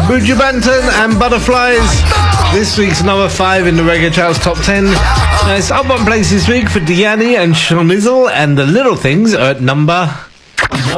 Buju Banton and Butterflies. This week's number 5 in the Reggae Charts Top 10. It's up one place this week for Diani and Shonizzle, and The Little Things are at number